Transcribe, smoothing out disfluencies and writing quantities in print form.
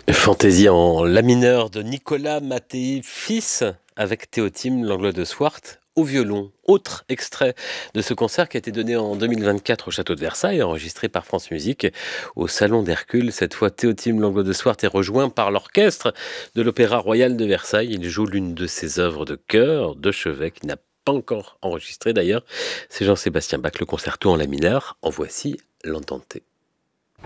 Fantaisie en la mineur de Nicolas Mattei fils avec Théotime Langlois de Swart au violon. Autre extrait de ce concert qui a été donné en 2024 au château de Versailles, enregistré par France Musique au Salon d'Hercule. Cette fois, Théotime Langlois de Swart est rejoint par l'orchestre de l'Opéra Royal de Versailles. Il joue l'une de ses œuvres de chœur de chevet qui n'a pas encore enregistré d'ailleurs. C'est Jean-Sébastien Bach, le concerto en la mineur. En voici l'Andante.